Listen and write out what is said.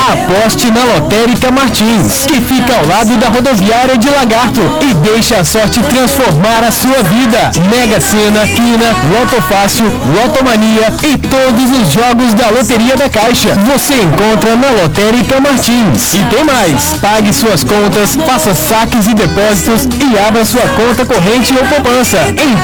Aposte na Lotérica Martins, que fica ao lado da rodoviária de Lagarto, e deixe a sorte transformar a sua vida. Mega Sena, Quina, Loto Fácil, Lotomania e todos os jogos da Loteria da Caixa você encontra na Lotérica Martins. E tem mais, pague suas contas, faça saques e depósitos e abra sua conta corrente ou poupança em